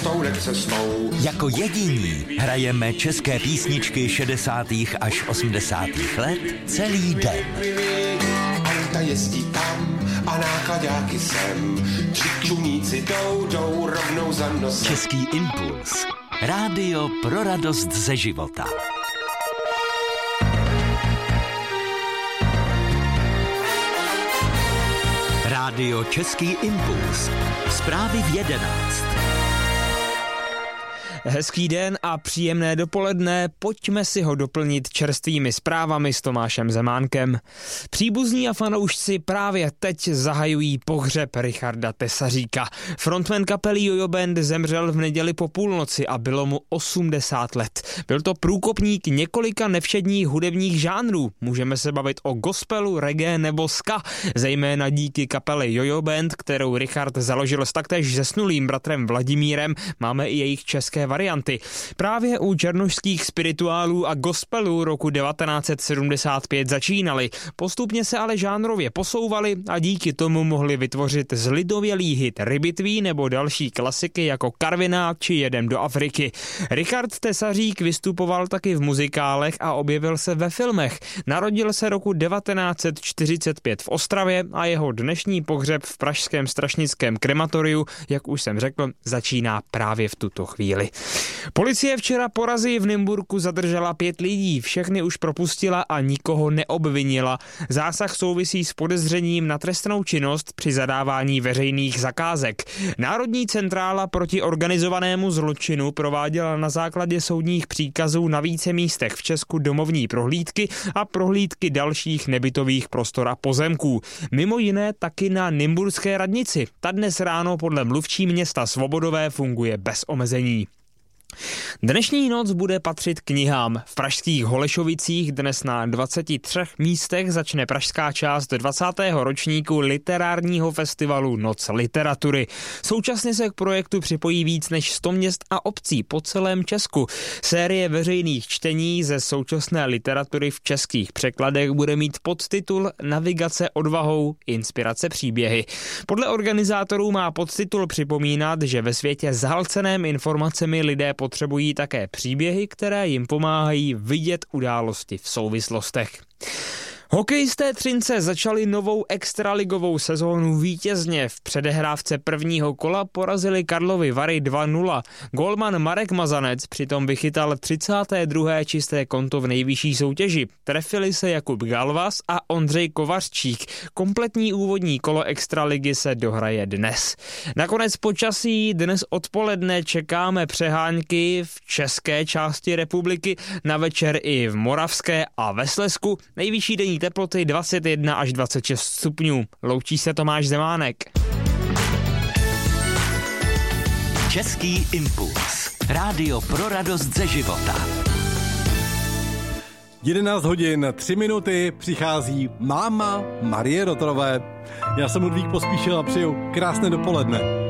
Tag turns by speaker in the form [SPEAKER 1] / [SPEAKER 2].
[SPEAKER 1] touhle cestou.
[SPEAKER 2] Jako jediní hrajeme české písničky 60. až 80. let celý den.
[SPEAKER 1] Auta jezdí tam a nákladáky sem. Čumíci jdou rovnou za nosem.
[SPEAKER 2] Český impuls. Rádio pro radost ze života. Rádio Český impuls. Zprávy v 11.
[SPEAKER 3] Hezký den a příjemné dopoledne, pojďme si ho doplnit čerstvými zprávami s Tomášem Zemánkem. Příbuzní a fanoušci právě teď zahajují pohřeb Richarda Tesaříka. Frontman kapely Jojo Band zemřel v neděli po půlnoci a bylo mu 80 let. Byl to průkopník několika nevšedních hudebních žánrů. Můžeme se bavit o gospelu, reggae nebo ska, zejména díky kapely Jojo Band, kterou Richard založil s taktéž zesnulým bratrem Vladimírem. Máme i jejich české varianty. Právě u černošských spirituálů a gospelů roku 1975 začínali. Postupně se ale žánrově posouvali a díky tomu mohli vytvořit zlidovělý hit Rybitví nebo další klasiky jako Karviná či Jedem do Afriky. Richard Tesařík vystupoval taky v muzikálech a objevil se ve filmech. Narodil se roku 1945 v Ostravě a jeho dnešní pohřeb v pražském Strašnickém krematoriu, jak už jsem řekl, začíná právě v tuto chvíli. Policie včera po razii v Nymburku zadržela 5 lidí, všechny už propustila a nikoho neobvinila. Zásah souvisí s podezřením na trestnou činnost při zadávání veřejných zakázek. Národní centrála proti organizovanému zločinu prováděla na základě soudních příkazů na více místech v Česku domovní prohlídky a prohlídky dalších nebytových prostor a pozemků. Mimo jiné taky na Nymburské radnici. Ta dnes ráno podle mluvčí města Svobodové funguje bez omezení. Dnešní noc bude patřit knihám. V pražských Holešovicích dnes na 23 místech začne pražská část 20. ročníku literárního festivalu Noc literatury. Současně se k projektu připojí víc než 100 měst a obcí po celém Česku. Série veřejných čtení ze současné literatury v českých překladech bude mít podtitul Navigace odvahou, inspirace příběhy. Podle organizátorů má podtitul připomínat, že ve světě zahlceném informacemi lidé potřebují také příběhy, které jim pomáhají vidět události v souvislostech. Hokejisté Třince začali novou extraligovou sezónu vítězně. V předehrávce prvního kola porazili Karlovy Vary 2-0. Gólman Marek Mazanec přitom vychytal 32. čisté konto v nejvyšší soutěži. Trefili se Jakub Galvas a Ondřej Kovařčík. Kompletní úvodní kolo extraligy se dohraje dnes. Nakonec počasí dnes odpoledne čekáme přehánky v české části republiky, na večer i v Moravské a ve Slezsku. Nejvyšší denní teploty 21 až 26 stupňů. Loučí se Tomáš Zemánek.
[SPEAKER 2] Český impuls. Rádio pro radost ze života.
[SPEAKER 4] 11 hodin 3 minuty přichází máma Marie Rotrové. Já jsem Ludvík Pospíšil a přeju krásné dopoledne.